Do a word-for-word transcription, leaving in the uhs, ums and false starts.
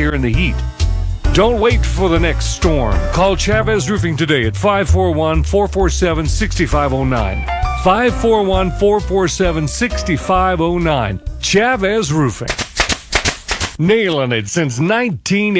here in the heat. Don't wait for the next storm. Call Chavez Roofing today at five four one, four four seven, six five zero nine. five four one, four four seven, six five zero nine. Chavez Roofing. Nailing it since nineteen eighty.